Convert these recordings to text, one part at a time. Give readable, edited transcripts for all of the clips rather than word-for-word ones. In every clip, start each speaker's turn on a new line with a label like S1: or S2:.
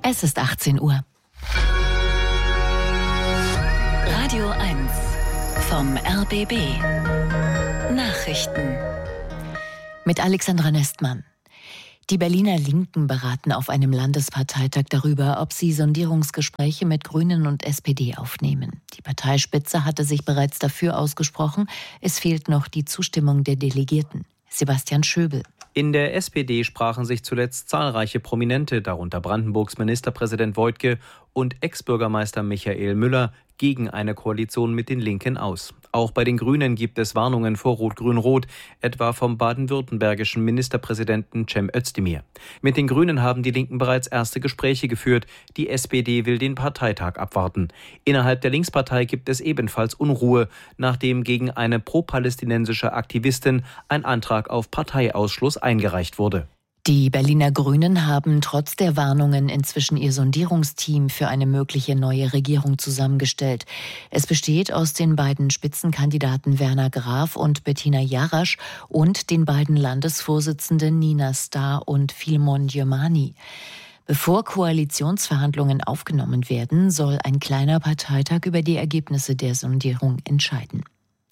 S1: Es ist 18 Uhr. Radio 1 vom RBB. Nachrichten. Mit Alexandra Nestmann. Die Berliner Linken beraten auf einem Landesparteitag darüber, ob sie Sondierungsgespräche mit Grünen und SPD aufnehmen. Die Parteispitze hatte sich bereits dafür ausgesprochen. Es fehlt noch die Zustimmung der Delegierten. Sebastian Schöbel.
S2: In der SPD sprachen sich zuletzt zahlreiche Prominente, darunter Brandenburgs Ministerpräsident Woidke und Ex-Bürgermeister Michael Müller, gegen eine Koalition mit den Linken aus. Auch bei den Grünen gibt es Warnungen vor Rot-Grün-Rot, etwa vom baden-württembergischen Ministerpräsidenten Cem Özdemir. Mit den Grünen haben die Linken bereits erste Gespräche geführt. Die SPD will den Parteitag abwarten. Innerhalb der Linkspartei gibt es ebenfalls Unruhe, nachdem gegen eine pro-palästinensische Aktivistin ein Antrag auf Parteiausschluss eingereicht wurde.
S1: Die Berliner Grünen haben trotz der Warnungen inzwischen ihr Sondierungsteam für eine mögliche neue Regierung zusammengestellt. Es besteht aus den beiden Spitzenkandidaten Werner Graf und Bettina Jarasch und den beiden Landesvorsitzenden Nina Starr und Philemon Djimani. Bevor Koalitionsverhandlungen aufgenommen werden, soll ein kleiner Parteitag über die Ergebnisse der Sondierung entscheiden.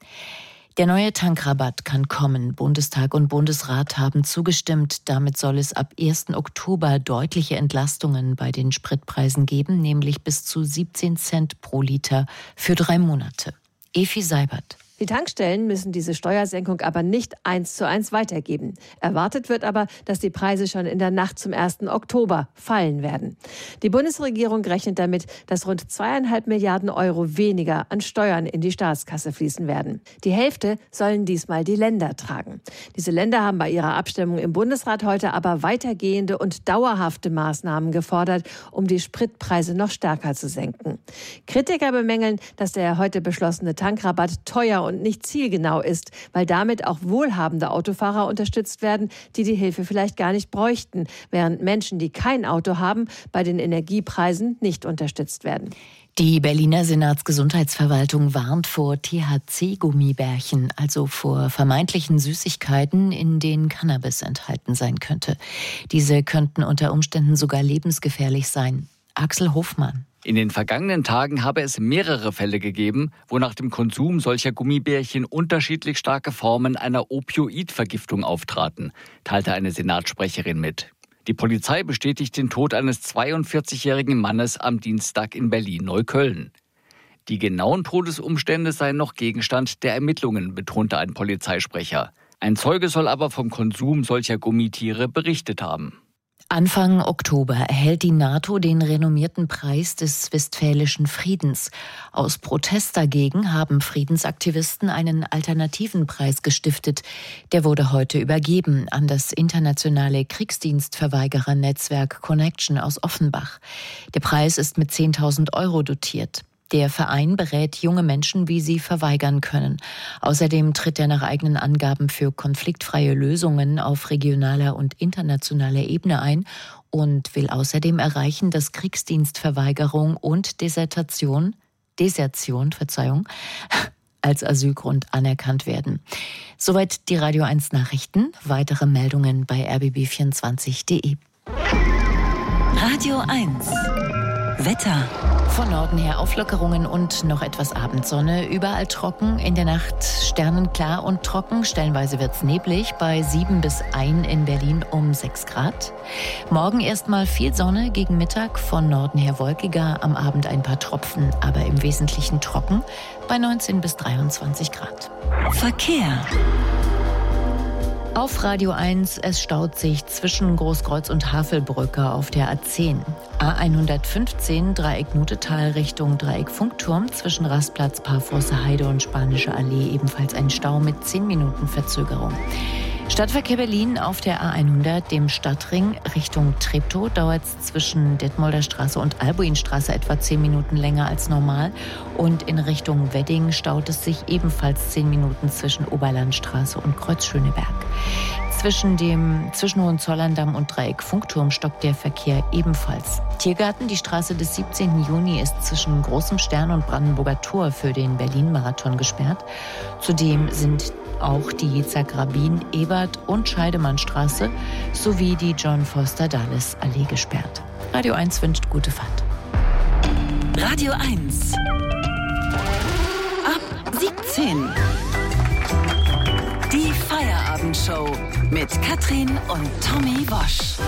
S1: Der neue Tankrabatt kann kommen. Bundestag und Bundesrat haben zugestimmt. Damit soll es ab 1. Oktober deutliche Entlastungen bei den Spritpreisen geben, nämlich bis zu 17 Cent pro Liter für 3 Monate. Efi Seibert.
S3: Die Tankstellen müssen diese Steuersenkung aber nicht 1:1 weitergeben. Erwartet wird aber, dass die Preise schon in der Nacht zum 1. Oktober fallen werden. Die Bundesregierung rechnet damit, dass rund 2,5 Milliarden Euro weniger an Steuern in die Staatskasse fließen werden. Die Hälfte sollen diesmal die Länder tragen. Diese Länder haben bei ihrer Abstimmung im Bundesrat heute aber weitergehende und dauerhafte Maßnahmen gefordert, um die Spritpreise noch stärker zu senken. Kritiker bemängeln, dass der heute beschlossene Tankrabatt teuer und nicht zielgenau ist, weil damit auch wohlhabende Autofahrer unterstützt werden, die die Hilfe vielleicht gar nicht bräuchten, während Menschen, die kein Auto haben, bei den Energiepreisen nicht unterstützt werden.
S1: Die Berliner Senatsgesundheitsverwaltung warnt vor THC-Gummibärchen, also vor vermeintlichen Süßigkeiten, in denen Cannabis enthalten sein könnte. Diese könnten unter Umständen sogar lebensgefährlich sein. Axel Hofmann.
S4: In den vergangenen Tagen habe es mehrere Fälle gegeben, wo nach dem Konsum solcher Gummibärchen unterschiedlich starke Formen einer Opioidvergiftung auftraten, teilte eine Senatssprecherin mit. Die Polizei bestätigt den Tod eines 42-jährigen Mannes am Dienstag in Berlin-Neukölln. Die genauen Todesumstände seien noch Gegenstand der Ermittlungen, betonte ein Polizeisprecher. Ein Zeuge soll aber vom Konsum solcher Gummitiere berichtet haben.
S1: Anfang Oktober erhält die NATO den renommierten Preis des Westfälischen Friedens. Aus Protest dagegen haben Friedensaktivisten einen alternativen Preis gestiftet. Der wurde heute übergeben an das internationale Kriegsdienstverweigerer-Netzwerk Connection aus Offenbach. Der Preis ist mit 10.000 € dotiert. Der Verein berät junge Menschen, wie sie verweigern können. Außerdem tritt er nach eigenen Angaben für konfliktfreie Lösungen auf regionaler und internationaler Ebene ein und will außerdem erreichen, dass Kriegsdienstverweigerung und Desertion, als Asylgrund anerkannt werden. Soweit die Radio 1 Nachrichten. Weitere Meldungen bei rbb24.de.
S5: Radio 1 Wetter.
S1: Von Norden her Auflockerungen und noch etwas Abendsonne. Überall trocken, in der Nacht sternenklar und trocken. Stellenweise wird's neblig, bei 7 bis 1 in Berlin um 6 Grad. Morgen erstmal viel Sonne, gegen Mittag von Norden her wolkiger, am Abend ein paar Tropfen, aber im Wesentlichen trocken, bei 19 bis 23 Grad.
S5: Verkehr.
S1: Auf Radio 1, es staut sich zwischen Großkreuz und Havelbrücke auf der A10. A115 Dreieck Nutetal Richtung Dreieck Funkturm zwischen Rastplatz Parforster Heide und Spanische Allee ebenfalls ein Stau mit 10 Minuten Verzögerung. Stadtverkehr Berlin auf der A100, dem Stadtring Richtung Treptow, dauert es zwischen Detmolder Straße und Albuinstraße etwa 10 Minuten länger als normal. Und in Richtung Wedding staut es sich ebenfalls 10 Minuten zwischen Oberlandstraße und Kreuzschöneberg. Zwischen Hohenzollern-Damm und Dreieck Funkturm stockt der Verkehr ebenfalls. Tiergarten, die Straße des 17. Juni ist zwischen Großem Stern und Brandenburger Tor für den Berlin-Marathon gesperrt. Zudem sind auch die Yitzhak-Rabin, Ebert- und Scheidemannstraße sowie die John-Foster-Dulles-Allee gesperrt. Radio 1 wünscht gute Fahrt.
S5: Radio 1. Ab 17. Die Feierabendshow mit Katrin und Tommy Wosch.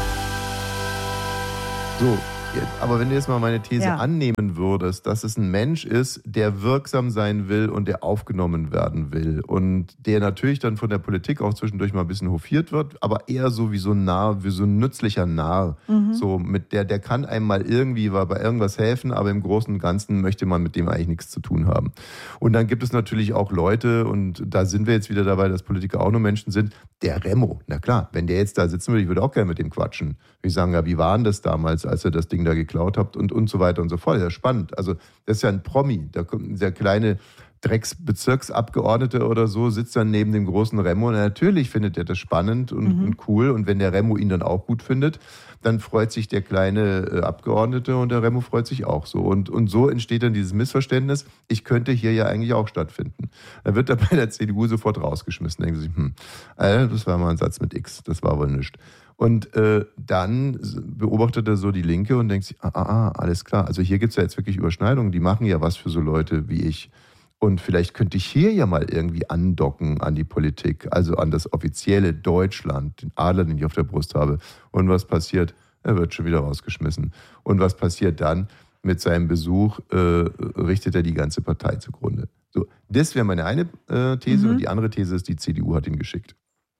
S6: So, aber wenn du jetzt mal meine These annehmen würdest, dass es ein Mensch ist, der wirksam sein will und der aufgenommen werden will und der natürlich dann von der Politik auch zwischendurch mal ein bisschen hofiert wird, aber eher so wie so ein Narr, wie so ein nützlicher Narr. So mit der kann einem mal irgendwie bei irgendwas helfen, aber im Großen und Ganzen möchte man mit dem eigentlich nichts zu tun haben. Und dann gibt es natürlich auch Leute, und da sind wir jetzt wieder dabei, dass Politiker auch nur Menschen sind. Der Remo, na klar, wenn der jetzt da sitzen würde, ich würde auch gerne mit dem quatschen. Ich sagen, ja, wie war denn das damals, als ihr das Ding da geklaut habt und so weiter und so fort. Das ist ja spannend. Also das ist ja ein Promi. Da kommt der kleine Drecksbezirksabgeordnete oder so, sitzt dann neben dem großen Remo. Und natürlich findet er das spannend und cool. Und wenn der Remo ihn dann auch gut findet, dann freut sich der kleine Abgeordnete und der Remo freut sich auch so. Und so entsteht dann dieses Missverständnis, ich könnte hier ja eigentlich auch stattfinden. Dann wird er bei der CDU sofort rausgeschmissen. Denken sie sich, das war mal ein Satz mit X, das war wohl nichts. Und dann beobachtet er so die Linke und denkt sich, alles klar. Also hier gibt es ja jetzt wirklich Überschneidungen, die machen ja was für so Leute wie ich. Und vielleicht könnte ich hier ja mal irgendwie andocken an die Politik, also an das offizielle Deutschland, den Adler, den ich auf der Brust habe. Und was passiert? Er wird schon wieder rausgeschmissen. Und was passiert dann? Mit seinem Besuch richtet er die ganze Partei zugrunde. So, das wäre meine eine These. Und die andere These ist, die CDU hat ihn geschickt.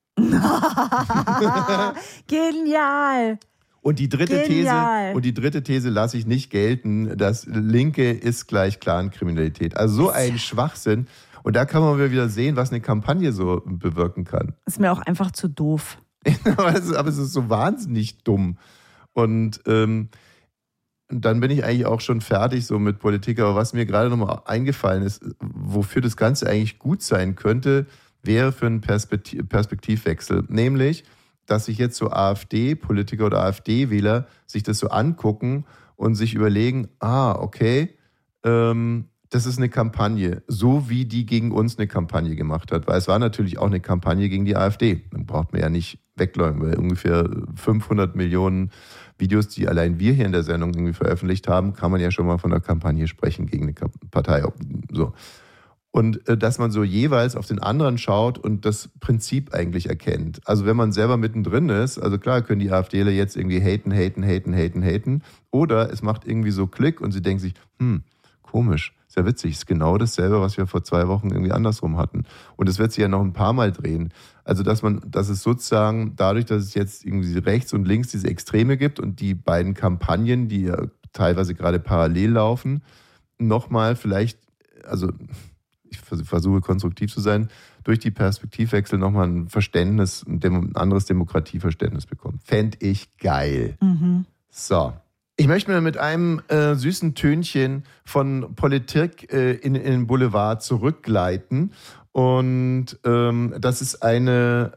S7: Genial!
S6: Und die dritte These lasse ich nicht gelten, dass Linke ist gleich Clankriminalität. Also so ein Schwachsinn. Und da kann man wieder sehen, was eine Kampagne so bewirken kann.
S7: Ist mir auch einfach zu doof.
S6: Aber es ist so wahnsinnig dumm. Und dann bin ich eigentlich auch schon fertig so mit Politik. Aber was mir gerade nochmal eingefallen ist, wofür das Ganze eigentlich gut sein könnte, wäre für einen Perspektivwechsel. Nämlich, dass sich jetzt so AfD-Politiker oder AfD-Wähler sich das so angucken und sich überlegen, okay, das ist eine Kampagne, so wie die gegen uns eine Kampagne gemacht hat. Weil es war natürlich auch eine Kampagne gegen die AfD. Dann braucht man ja nicht wegleugnen, weil ungefähr 500 Millionen Videos, die allein wir hier in der Sendung irgendwie veröffentlicht haben, kann man ja schon mal von einer Kampagne sprechen gegen eine Partei. So. Und dass man so jeweils auf den anderen schaut und das Prinzip eigentlich erkennt. Also wenn man selber mittendrin ist, also klar können die AfDler jetzt irgendwie haten. Oder es macht irgendwie so Klick und sie denken sich, komisch, ist ja witzig, ist genau dasselbe, was wir vor 2 Wochen irgendwie andersrum hatten. Und es wird sich ja noch ein paar Mal drehen. Also dass es sozusagen dadurch, dass es jetzt irgendwie rechts und links diese Extreme gibt und die beiden Kampagnen, die ja teilweise gerade parallel laufen, nochmal vielleicht, also ich versuche konstruktiv zu sein, durch die Perspektivwechsel nochmal ein Verständnis, ein anderes Demokratieverständnis bekommen. Fände ich geil. So. Ich möchte mir mit einem süßen Tönchen von Politik in den Boulevard zurückgleiten. Und das ist eine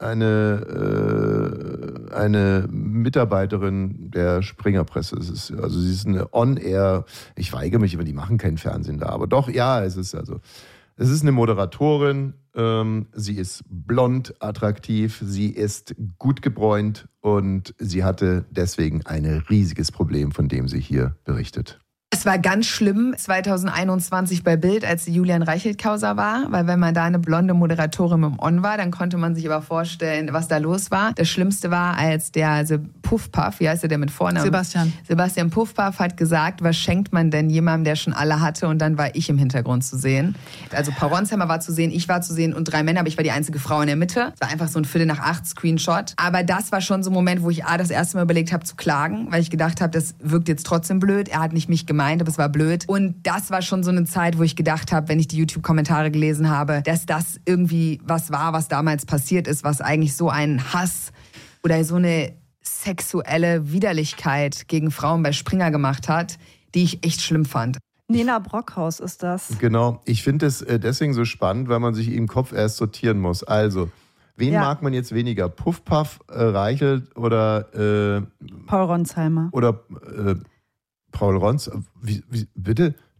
S6: Mitarbeiterin der Springerpresse. Sie ist eine On-Air, ich weigere mich immer, die machen kein Fernsehen da, aber doch, ja, es ist eine Moderatorin, sie ist blond, attraktiv, sie ist gut gebräunt und sie hatte deswegen ein riesiges Problem, von dem sie hier berichtet.
S8: Es war ganz schlimm 2021 bei Bild, als die Julian Reichelt-Causa war, weil wenn man da eine blonde Moderatorin im On war, dann konnte man sich aber vorstellen, was da los war. Das Schlimmste war, als der Puffpuff, wie heißt der mit Vornamen? Sebastian Puffpuff hat gesagt, was schenkt man denn jemandem, der schon alle hatte? Und dann war ich im Hintergrund zu sehen. Also Paul Ronsheimer war zu sehen, ich war zu sehen und 3 Männer, aber ich war die einzige Frau in der Mitte. Es war einfach so ein 7:45 Screenshot. Aber das war schon so ein Moment, wo ich das erste Mal überlegt habe zu klagen, weil ich gedacht habe, das wirkt jetzt trotzdem blöd. Er hat nicht mich gemeint, aber es war blöd. Und das war schon so eine Zeit, wo ich gedacht habe, wenn ich die YouTube-Kommentare gelesen habe, dass das irgendwie was war, was damals passiert ist, was eigentlich so einen Hass oder so eine sexuelle Widerlichkeit gegen Frauen bei Springer gemacht hat, die ich echt schlimm fand.
S7: Nina Brockhaus ist das.
S6: Genau. Ich finde es deswegen so spannend, weil man sich im Kopf erst sortieren muss. Also, wen mag man jetzt weniger? Puffpuff, Reichelt oder
S7: Paul Ronsheimer.
S6: Oder Paul Rons, bitte?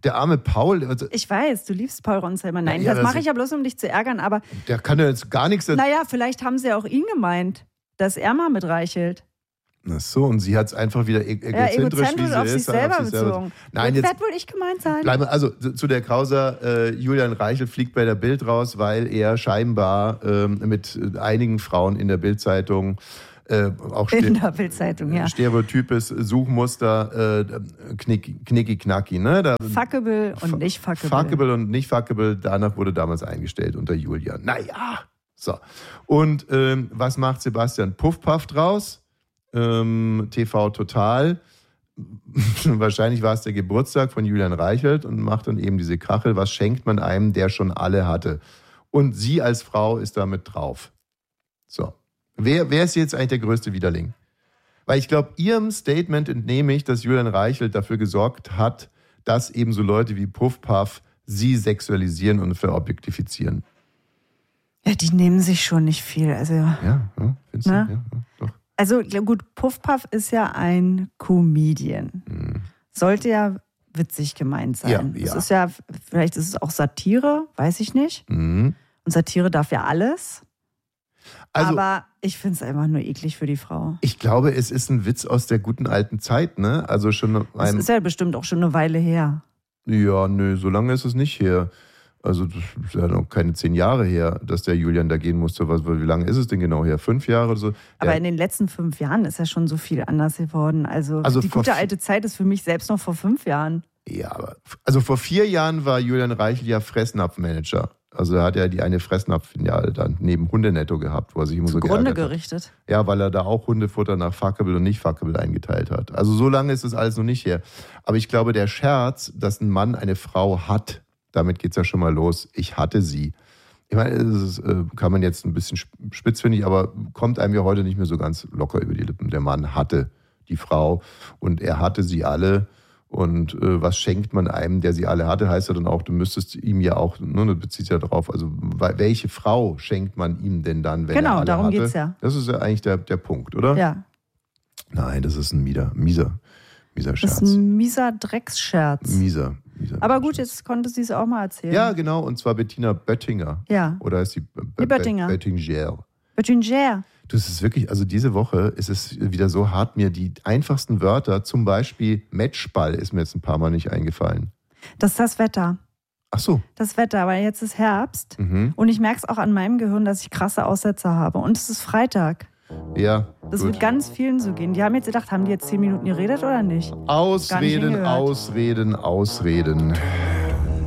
S6: Der arme Paul. Also,
S7: Ich weiß, du liebst Paul Ronsheimer. Nein,
S6: Ja,
S7: das
S6: das
S7: mache ich ja bloß, um dich zu ärgern. Aber
S6: der kann ja jetzt gar nichts.
S7: naja, vielleicht haben sie ja auch ihn gemeint, dass er mal mit Reichelt.
S6: Ach so, und sie hat es einfach wieder egozentrisch, wie sie
S7: auf sich
S6: ist.
S7: selber
S6: auf sich
S7: bezogen.
S6: Nein,
S7: Das
S6: jetzt
S7: wird wohl ich gemeint sein.
S6: bleiben wir, also zu der Causa, Julian Reichelt fliegt bei der Bild raus, weil er scheinbar mit einigen Frauen in der Bildzeitung auch
S7: In der Bildzeitung, ja.
S6: stereotypes Suchmuster, knicki-knacki. Ne?
S7: Fuckable und nicht fuckable.
S6: Fuckable und nicht fuckable, danach wurde damals eingestellt unter Julian. Naja, so. Und was macht Sebastian Puffpaff draus? TV Total. Wahrscheinlich war es der Geburtstag von Julian Reichelt und macht dann eben diese Kachel. Was schenkt man einem, der schon alle hatte? Und sie als Frau ist damit drauf. So. Wer ist jetzt eigentlich der größte Widerling? Weil ich glaube, ihrem Statement entnehme ich, dass Julian Reichelt dafür gesorgt hat, dass eben so Leute wie Puffpaff sie sexualisieren und verobjektifizieren.
S7: Ja, die nehmen sich schon nicht viel. Also,
S6: Ja, findest du?
S7: Ne?
S6: Ja, doch.
S7: also gut, Puffpaff ist ja ein Comedian. Sollte ja witzig gemeint sein.
S6: Ja.
S7: Es ist ja, vielleicht ist es auch Satire, weiß ich nicht.
S6: Mhm.
S7: Und Satire darf ja alles.
S6: Also,
S7: Aber ich finde es einfach nur eklig für die Frau.
S6: ich glaube, es ist ein Witz aus der guten alten Zeit, ne? Also schon
S7: Das ist ja bestimmt auch schon eine Weile her.
S6: Ja, nö, so lange ist es nicht her. Also das ist ja noch keine 10 Jahre her, dass der Julian da gehen musste. Wie lange ist es denn genau her? 5 Jahre oder so?
S7: Aber in den letzten 5 Jahren ist ja schon so viel anders geworden. Also die
S6: vor
S7: gute alte Zeit ist für mich selbst noch vor 5 Jahren.
S6: Ja, aber also vor 4 Jahren war Julian Reichelt ja Fressnapfmanager. Also er hat ja die eine Fressnapf-Filiale dann neben Hundenetto gehabt, wo er sich immer so
S7: Zugrunde
S6: geärgert hat.
S7: gerichtet.
S6: Ja, weil er da auch Hundefutter nach fuckable und nicht fuckable eingeteilt hat. Also so lange ist das alles noch nicht her. Aber ich glaube, der Scherz, dass ein Mann eine Frau hat, damit geht es ja schon mal los. Ich hatte sie. Ich meine, das kann man jetzt ein bisschen spitz, finde ich, aber kommt einem ja heute nicht mehr so ganz locker über die Lippen. Der Mann hatte die Frau und er hatte sie alle. Und was schenkt man einem, der sie alle hatte, heißt ja dann auch, du müsstest ihm ja auch, ne, das bezieht sich ja darauf, also welche Frau schenkt man ihm denn dann, wenn er alle
S7: darum
S6: hatte?
S7: geht's ja.
S6: Das ist ja eigentlich der Punkt, oder?
S7: Ja.
S6: Nein, das ist ein mieser Scherz.
S7: Das ist ein mieser Drecksscherz.
S6: Mieser
S7: Aber gut,
S6: Scherz.
S7: jetzt konnte sie es auch mal erzählen.
S6: Ja, genau, und zwar Bettina Böttinger.
S7: Ja.
S6: Oder heißt die
S7: Böttinger.
S6: Böttinger.
S7: Böttinger.
S6: Du, es ist wirklich, also diese Woche ist es wieder so hart, mir die einfachsten Wörter, zum Beispiel Matchball, ist mir jetzt ein paar Mal nicht eingefallen.
S7: Das ist das Wetter.
S6: Ach so.
S7: Das Wetter, weil jetzt ist Herbst.
S6: Mhm.
S7: Und ich merke es auch an meinem Gehirn, dass ich krasse Aussetzer habe. Und es ist Freitag.
S6: Ja,
S7: Das
S6: gut.
S7: wird ganz vielen so gehen. Die haben jetzt gedacht, haben die jetzt 10 Minuten geredet oder nicht?
S6: Ausreden,
S7: hingehört.
S6: Ausreden, Ausreden.